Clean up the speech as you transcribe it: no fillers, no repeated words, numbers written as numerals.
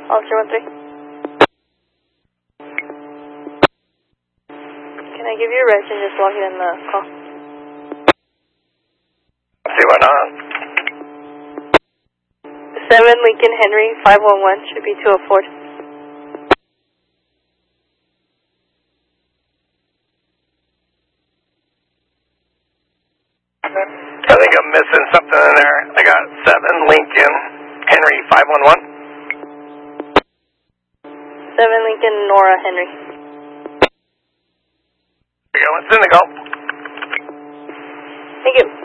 Officer 13. Can I give you a reg and just log it in the call? See what on? 7 Lincoln Henry 511 should be 204. I think I'm missing something in there. I got 7 Lincoln Henry 511. 7 Lincoln Nora Henry. There we go. It's in the go. Thank you.